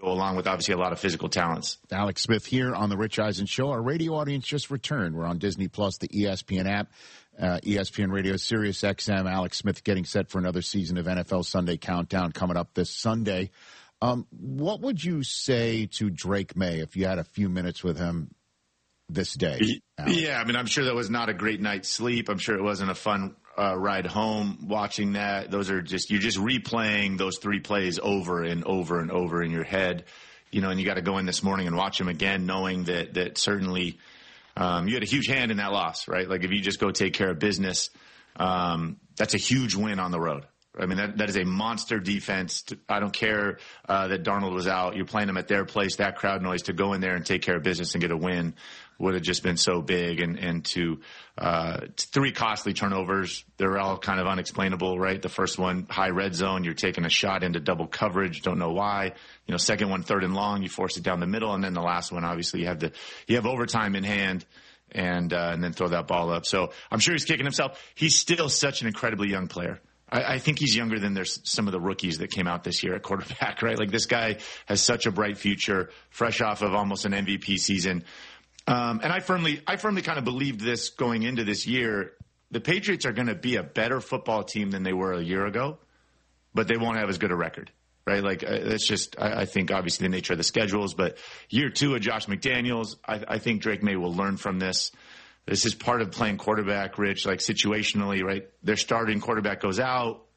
along with obviously a lot of physical talents. Alex Smith here on the Rich Eisen Show. Our radio audience just returned. We're on Disney Plus, the ESPN app, ESPN Radio, Sirius XM. Alex Smith getting set for another season of NFL Sunday Countdown coming up this Sunday. What would you say to Drake May if you had a few minutes with him this day? Alex? Yeah, I mean, I'm sure that was not a great night's sleep. I'm sure it wasn't a fun ride home watching that. Those are you're just replaying those three plays over and over and over in your head, and you got to go in this morning and watch them again, knowing that certainly you had a huge hand in that loss, right? Like if you just go take care of business, that's a huge win on the road. I mean, that is a monster defense. I don't care that Darnold was out. You're playing them at their place, that crowd noise, to go in there and take care of business and get a win would have just been so big. And to three costly turnovers, they're all kind of unexplainable, right? The first one, high red zone, you're taking a shot into double coverage, don't know why. Second one, third and long, you force it down the middle. And then the last one, obviously, you have overtime in hand. And then throw that ball up. So I'm sure he's kicking himself. He's still such an incredibly young player. I think he's younger than there's some of the rookies that came out this year at quarterback, right? Like this guy has such a bright future, fresh off of almost an MVP season. And I firmly kind of believed this going into this year. The Patriots are going to be a better football team than they were a year ago, but they won't have as good a record, right? Like that's just, I think obviously the nature of the schedules, but year two of Josh McDaniels, I think Drake May will learn from this. This is part of playing quarterback, Rich, like situationally, right? Their starting quarterback goes out.